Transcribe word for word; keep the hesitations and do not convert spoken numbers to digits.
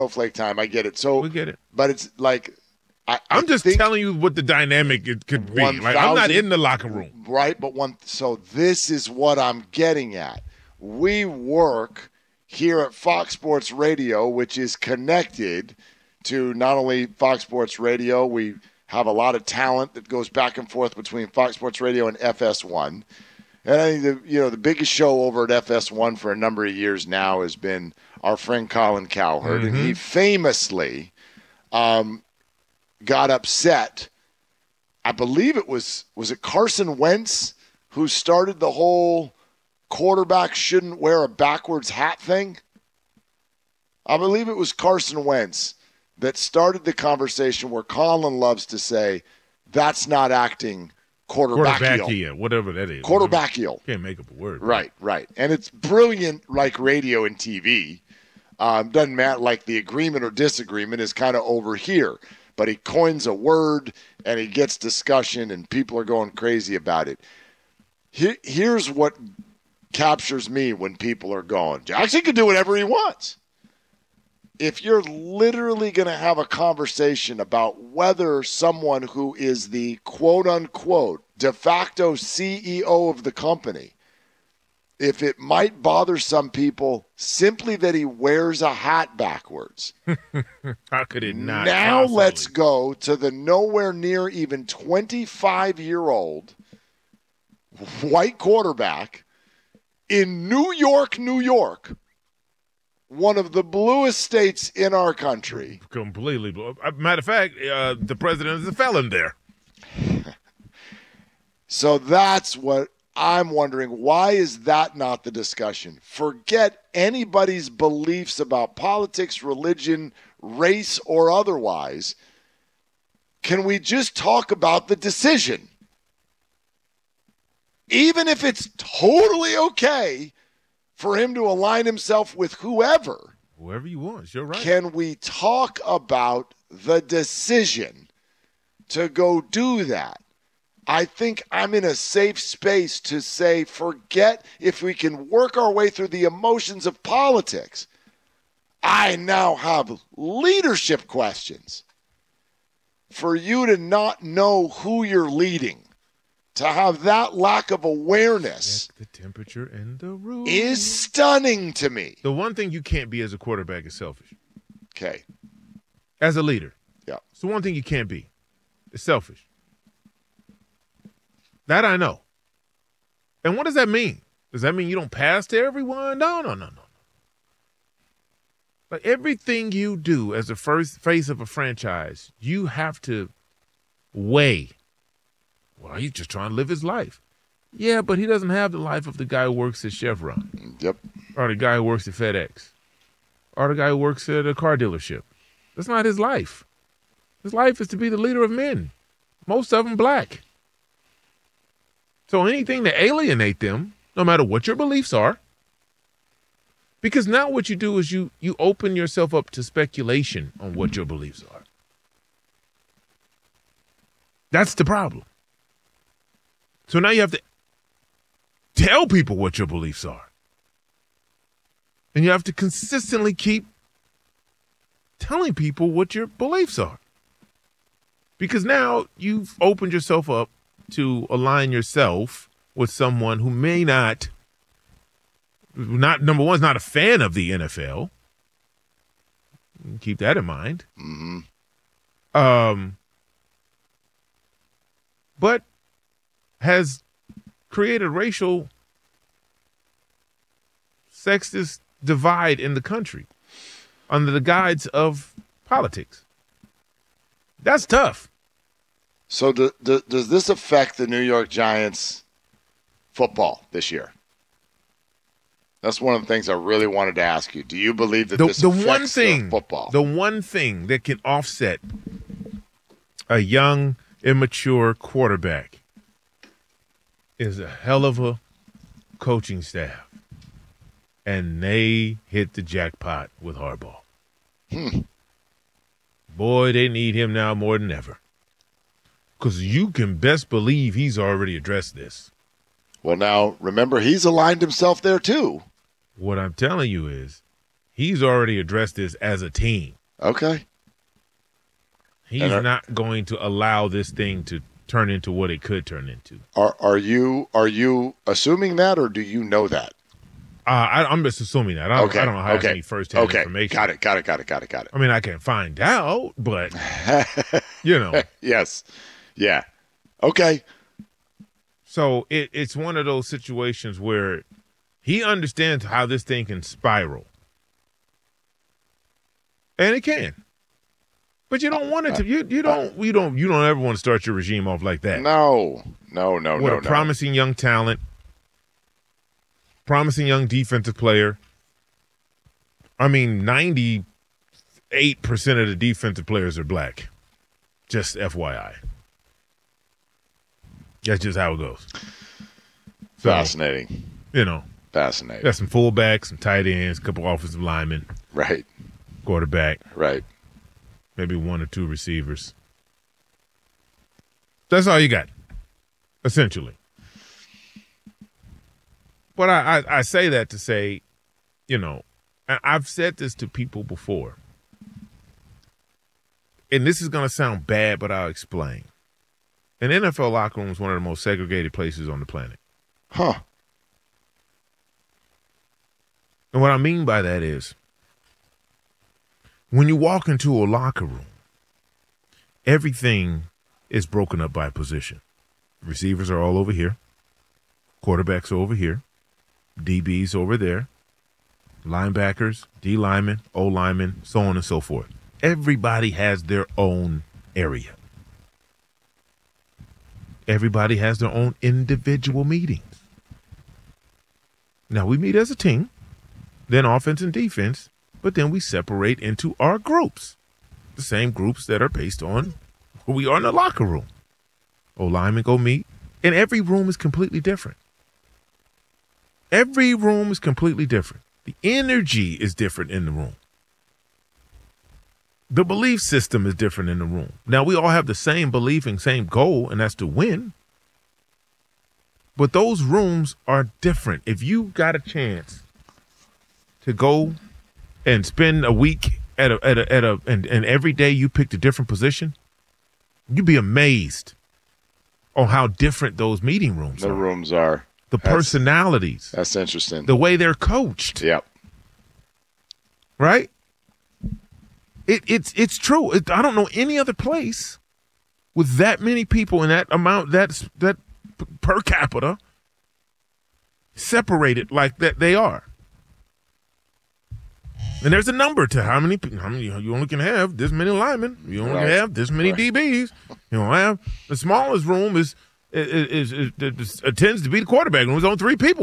snowflake time. I get it. So we get it. But it's like I, I'm I just think telling you what the dynamic it could be. Like, I'm not in the locker room, right? But one. So this is what I'm getting at. We work here at Fox Sports Radio, which is connected to not only Fox Sports Radio. We have a lot of talent that goes back and forth between Fox Sports Radio and F S one. And I think the you know the biggest show over at F S one for a number of years now has been our friend Colin Cowherd, mm-hmm. and he famously um, got upset. I believe it was was it Carson Wentz who started the whole quarterback shouldn't wear a backwards hat thing. I believe it was Carson Wentz that started the conversation where Colin loves to say that's not acting quarterbackial. Quarterbackial, whatever that is. Quarterbackial. Can't make up a word. Right, right. And it's brilliant like radio and T V. Um, doesn't matter, like the agreement or disagreement is kind of over here. But he coins a word and he gets discussion and people are going crazy about it. Here, here's what captures me when people are going, Jackson can do whatever he wants. If you're literally going to have a conversation about whether someone who is the quote-unquote de facto C E O of the company, if it might bother some people simply that he wears a hat backwards. How could it not? Now possibly? Let's go to the nowhere near even twenty-five-year-old white quarterback in New York, New York, one of the bluest states in our country. Completely blue. Matter of fact, uh, the president is a felon there. So that's what I'm wondering. Why is that not the discussion? Forget anybody's beliefs about politics, religion, race, or otherwise. Can we just talk about the decision? Even if it's totally okay for him to align himself with whoever. Whoever you want, you're right. Can we talk about the decision to go do that? I think I'm in a safe space to say, forget if we can work our way through the emotions of politics. I now have leadership questions. For you to not know who you're leading, to have that lack of awareness, the temperature in the room is stunning to me. The one thing you can't be as a quarterback is selfish. Okay. As a leader. Yeah. It's the one thing you can't be. It's selfish. That I know. And what does that mean? Does that mean you don't pass to everyone? No, no, no, no, no. Like everything you do as the first face of a franchise, you have to weigh. Well, he's just trying to live his life. Yeah, but he doesn't have the life of the guy who works at Chevron. Yep. Or the guy who works at FedEx. Or the guy who works at a car dealership. That's not his life. His life is to be the leader of men. Most of them black. So anything to alienate them, no matter what your beliefs are, because now what you do is you you open yourself up to speculation on what your beliefs are. That's the problem. So now you have to tell people what your beliefs are. And you have to consistently keep telling people what your beliefs are. Because now you've opened yourself up to align yourself with someone who may not, not number one, is not a fan of the N F L. Keep that in mind. Mm-hmm. Um, but has created racial sexist divide in the country under the guise of politics. That's tough. So do, do, does this affect the New York Giants football this year? That's one of the things I really wanted to ask you. Do you believe that the, this the affects one thing, the football? The one thing that can offset a young, immature quarterback is a hell of a coaching staff. And they hit the jackpot with Harbaugh. Hmm. Boy, they need him now more than ever. Because you can best believe he's already addressed this. Well, now, remember, he's aligned himself there, too. What I'm telling you is He's already addressed this as a team. Okay. He's are, not going to allow this thing to turn into what it could turn into. Are are you are you assuming that, or do you know that? Uh, I, I'm just assuming that. I don't, okay. I don't know how okay. any first-hand okay. information. Got it. Got it. Got it. Got it. Got it. I mean, I can find out, but you know. Yes. Yeah. Okay. So it, it's one of those situations where he understands how this thing can spiral, and it can. But you don't want it to. You you don't you don't you don't ever want to start your regime off like that. No, no, no, With no. a no. promising young talent, promising young defensive player. I mean, ninety-eight percent of the defensive players are black. Just F Y I. That's just how it goes. So, fascinating. You know, fascinating. Got some fullbacks, some tight ends, a couple offensive linemen. Right. Quarterback. Right. Maybe one or two receivers. That's all you got, essentially. But I, I, I say that to say, you know, I've said this to people before. And this is going to sound bad, but I'll explain. An N F L locker room is one of the most segregated places on the planet. Huh. And what I mean by that is, when you walk into a locker room, everything is broken up by position. Receivers are all over here. Quarterbacks are over here. D Bs over there. Linebackers, D linemen, O linemen, so on and so forth. Everybody has their own area. Everybody has their own individual meetings. Now, we meet as a team, then offense and defense, but then we separate into our groups, the same groups that are based on who we are in the locker room. O linemen go meet, and every room is completely different. Every room is completely different. The energy is different in the room. The belief system is different in the room. Now, we all have the same belief and same goal, and that's to win. But those rooms are different. If you got a chance to go and spend a week at a at a at a and, and every day you picked a different position, you'd be amazed on how different those meeting rooms the are. The rooms are. The that's, personalities. That's interesting. The way they're coached. Yep. Right? It it's it's true. It, I don't know any other place with that many people and that amount that that per capita separated like that they are. And there's a number to how many how many you only can have this many linemen. You only right. can have this many right. D Bs. You don't have the smallest room is is, is, is, is, is, is tends to be the quarterback room. There's only three people.